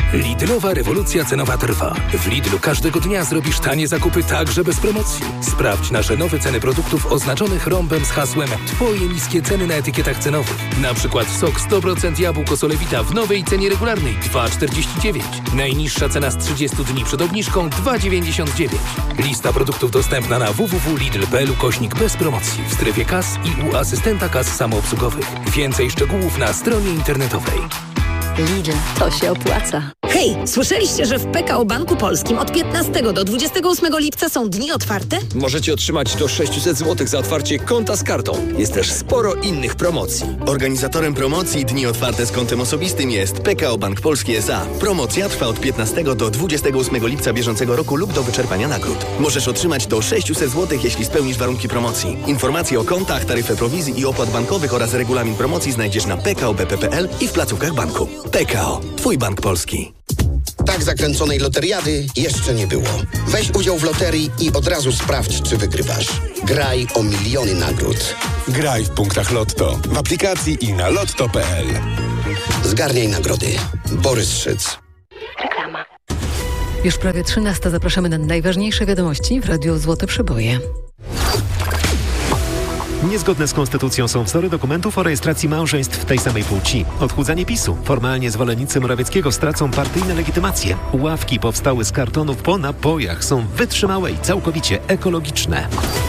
Lidlowa rewolucja cenowa trwa. W Lidlu każdego dnia zrobisz tanie zakupy także bez promocji. Sprawdź nasze nowe ceny produktów oznaczonych rąbem z hasłem Twoje niskie ceny na etykietach cenowych. Na przykład sok 100% jabłko Solewita w nowej cenie regularnej 2,49. Najniższa cena z 30 dni przed obniżką 2,99. Lista produktów dostępna na www.lidl.pl/bez promocji w strefie kas i u asystenta kas samoobsługowych. Więcej szczegółów na stronie internetowej. Lidl, to się opłaca. Hej, słyszeliście, że w PKO Banku Polskim od 15 do 28 lipca są dni otwarte? Możecie otrzymać do 600 zł za otwarcie konta z kartą. Jest też sporo innych promocji. Organizatorem promocji Dni Otwarte z kontem osobistym jest PKO Bank Polski S.A. Promocja trwa od 15 do 28 lipca bieżącego roku lub do wyczerpania nagród. Możesz otrzymać do 600 zł, jeśli spełnisz warunki promocji. Informacje o kontach, taryfę prowizji i opłat bankowych oraz regulamin promocji znajdziesz na pkobp.pl i w placówkach banku. PKO. Twój bank polski. Tak zakręconej loteriady jeszcze nie było. Weź udział w loterii i od razu sprawdź, czy wygrywasz. Graj o miliony nagród. Graj w punktach Lotto, w aplikacji i na lotto.pl. Zgarniaj nagrody. Borys Szyc. Reklama. Już prawie 13. Zapraszamy na najważniejsze wiadomości w Radiu Złote Przeboje. Niezgodne z konstytucją są wzory dokumentów o rejestracji małżeństw tej samej płci. Odchudzanie PiS-u. Formalnie zwolennicy Morawieckiego stracą partyjne legitymacje. Ławki powstały z kartonów po napojach. Są wytrzymałe i całkowicie ekologiczne.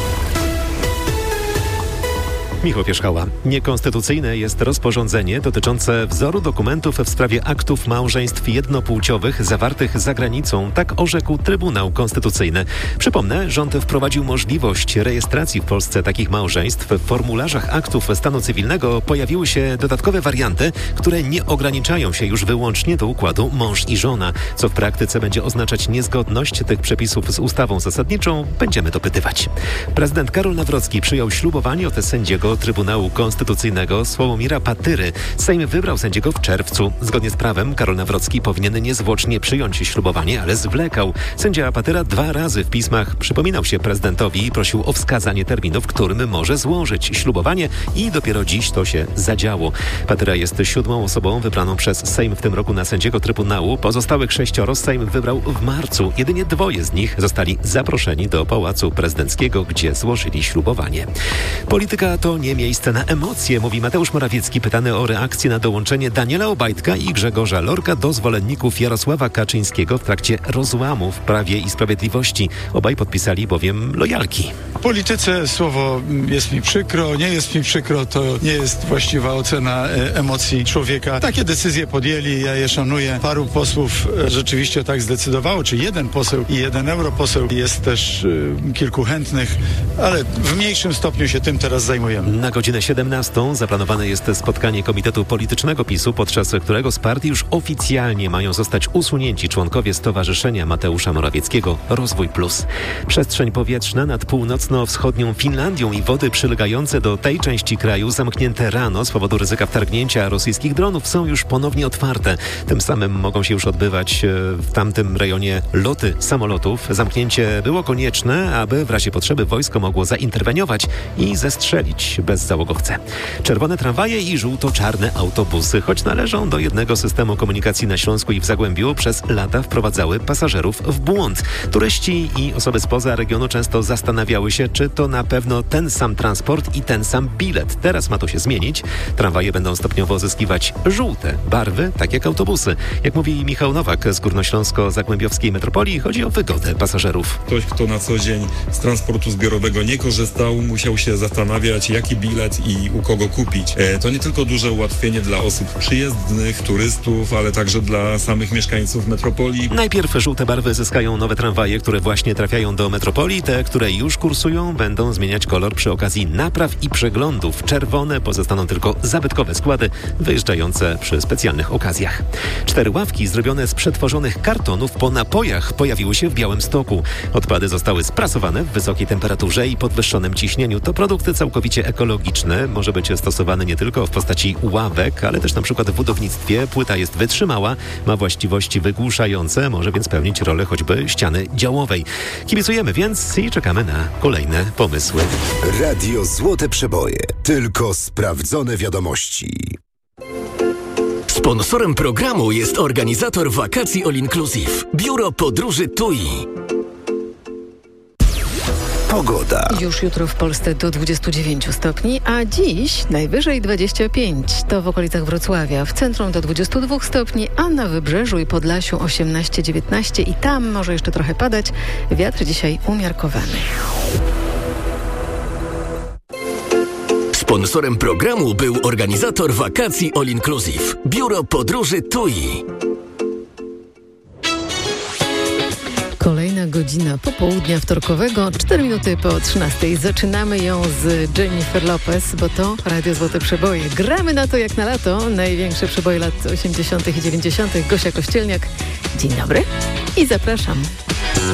Michał Pierzchała. Niekonstytucyjne jest rozporządzenie dotyczące wzoru dokumentów w sprawie aktów małżeństw jednopłciowych zawartych za granicą. Tak orzekł Trybunał Konstytucyjny. Przypomnę, rząd wprowadził możliwość rejestracji w Polsce takich małżeństw. W formularzach aktów stanu cywilnego pojawiły się dodatkowe warianty, które nie ograniczają się już wyłącznie do układu mąż i żona. Co w praktyce będzie oznaczać niezgodność tych przepisów z ustawą zasadniczą, będziemy dopytywać. Prezydent Karol Nawrocki przyjął ślubowanie od sędziego Trybunału Konstytucyjnego Sławomira Patyry. Sejm wybrał sędziego w czerwcu. Zgodnie z prawem Karol Nawrocki powinien niezwłocznie przyjąć ślubowanie, ale zwlekał. Sędzia Patyra 2 razy w pismach przypominał się prezydentowi i prosił o wskazanie terminu, w którym może złożyć ślubowanie i dopiero dziś to się zadziało. Patyra jest 7. osobą wybraną przez Sejm w tym roku na sędziego Trybunału. Pozostałych 6 Sejm wybrał w marcu. Jedynie 2 z nich zostali zaproszeni do Pałacu Prezydenckiego, gdzie złożyli ślubowanie. Polityka to nie miejsce na emocje, mówi Mateusz Morawiecki, pytany o reakcję na dołączenie Daniela Obajtka i Grzegorza Lorka do zwolenników Jarosława Kaczyńskiego w trakcie rozłamu w Prawie i Sprawiedliwości. Obaj podpisali bowiem lojalki. W polityce słowo jest mi przykro, nie jest mi przykro, to nie jest właściwa ocena emocji człowieka. Takie decyzje podjęli, ja je szanuję. Paru posłów rzeczywiście tak zdecydowało, czy jeden poseł i jeden europoseł. Jest też kilku chętnych, ale w mniejszym stopniu się tym teraz zajmujemy. Na godzinę 17 zaplanowane jest spotkanie Komitetu Politycznego PiS-u, podczas którego z partii już oficjalnie mają zostać usunięci członkowie Stowarzyszenia Mateusza Morawieckiego Rozwój Plus. Przestrzeń powietrzna nad północno-wschodnią Finlandią i wody przylegające do tej części kraju zamknięte rano z powodu ryzyka wtargnięcia rosyjskich dronów są już ponownie otwarte. Tym samym mogą się już odbywać w tamtym rejonie loty samolotów. Zamknięcie było konieczne, aby w razie potrzeby wojsko mogło zainterweniować i zestrzelić bezzałogowce. Czerwone tramwaje i żółto-czarne autobusy, choć należą do jednego systemu komunikacji na Śląsku i w Zagłębiu, przez lata wprowadzały pasażerów w błąd. Turyści i osoby spoza regionu często zastanawiały się, czy to na pewno ten sam transport i ten sam bilet. Teraz ma to się zmienić. Tramwaje będą stopniowo zyskiwać żółte barwy, tak jak autobusy. Jak mówi Michał Nowak z Górnośląsko-Zagłębiowskiej Metropolii, chodzi o wygodę pasażerów. Ktoś, kto na co dzień z transportu zbiorowego nie korzystał, musiał się zastanawiać, jaki bilet i u kogo kupić. To nie tylko duże ułatwienie dla osób przyjezdnych, turystów, ale także dla samych mieszkańców metropolii. Najpierw żółte barwy zyskają nowe tramwaje, które właśnie trafiają do metropolii. Te, które już kursują, będą zmieniać kolor przy okazji napraw i przeglądów. Czerwone pozostaną tylko zabytkowe składy wyjeżdżające przy specjalnych okazjach. 4 ławki zrobione z przetworzonych kartonów po napojach pojawiły się w Białymstoku. Odpady zostały sprasowane w wysokiej temperaturze i podwyższonym ciśnieniu. To produkty całkowicie ekologiczne. Może być stosowany nie tylko w postaci ławek, ale też na przykład w budownictwie. Płyta jest wytrzymała, ma właściwości wygłuszające, może więc pełnić rolę choćby ściany działowej. Kibicujemy więc i czekamy na kolejne pomysły. Radio Złote Przeboje. Tylko sprawdzone wiadomości. Sponsorem programu jest organizator wakacji All Inclusive. Biuro Podróży TUI. Pogoda. Już jutro w Polsce do 29 stopni, a dziś najwyżej 25. To w okolicach Wrocławia. W centrum do 22 stopni, a na Wybrzeżu i Podlasiu 18-19 i tam może jeszcze trochę padać. Wiatr dzisiaj umiarkowany. Sponsorem programu był organizator wakacji All Inclusive. Biuro Podróży TUI. Kolejna godzina popołudnia wtorkowego, 4 minuty po 13. Zaczynamy ją z Jennifer Lopez, bo to Radio Złote Przeboje. Gramy na to jak na lato. Największe przeboje lat 80. i 90. Gosia Kościelniak. Dzień dobry i zapraszam.